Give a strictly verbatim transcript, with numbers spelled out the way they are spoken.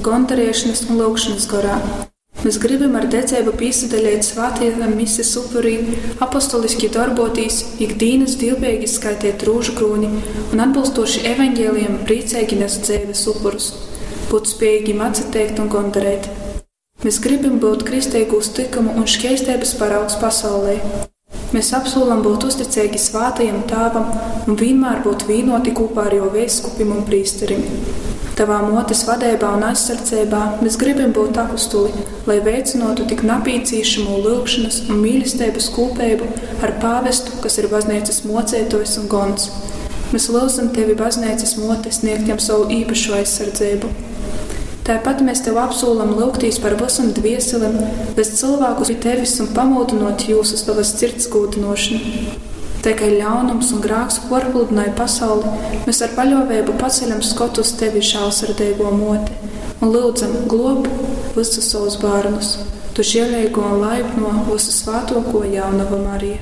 gondarēšanas un lūgšanas gorā. Mēs gribam ar dedzību pīsadaļēt svātajam mises upurīm, apostoliski darbotīs, ikdīnas dilbēgi skaitēt rūžu krūni un atbilstoši evaņģēlijam priecēgi nes dzēves upurus, būt spējīgiem atsateikt un gondarēt. Mēs gribam būt kristeigu uztikumu un šķēstības paraugs pasaulē. Mēs apsolam būt uzticēgi svātajam tāvam un vienmēr būt vīnoti kopā ar jau vēskupim un prīsterim. Tavā motes vadībā un aizsardzībā mēs gribam būt apostuli, lai veicinotu tik napīcīšamu lūgšanas un mīlestības kopību ar pāvestu, kas ir baznīcas mocētojs un gons. Mēs lūdzam tevi baznīcas mote sniegt jam savu īpašu aizsardzību. Tāpat mēs tev apsolam lūgtīs par visam dvieselim, bez cilvēkus pie tevis un pamūdinot jūs uz tavas sirds gūdinošanu. Tikai ļaunums un grāks porpludināja pasauli, mēs ar paļāvību paceļam skotu uz tevi žēlsirdīgo moti un lūdzam glob visus savus bērnus, tu žēlīgo un laipno visu svātoko Jaunava Marija.